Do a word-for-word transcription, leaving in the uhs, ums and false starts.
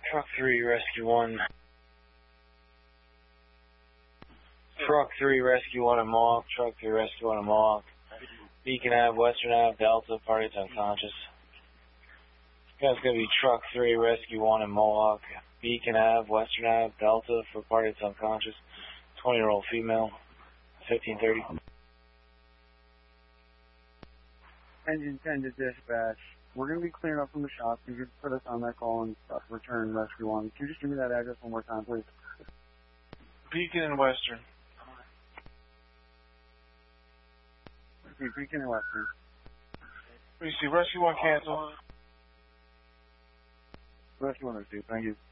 Truck three, Rescue one. Truck three, Rescue one in Mohawk. Truck three, Rescue one in Mohawk. Beacon Ave, Western Ave, Delta, party's unconscious. That's going to be Truck three, Rescue one in Mohawk. Beacon Ave, Western Ave, Delta, for party that's unconscious. twenty-year-old female, fifteen thirty. Engine ten to dispatch. We're going to be clearing up from the shop. You can put us on that call and uh, return Rescue one. Can you just give me that address one more time, please? Beacon and Western. Okay, Beacon and Western. We see Rescue one cancel. Rescue one oh two, thank you.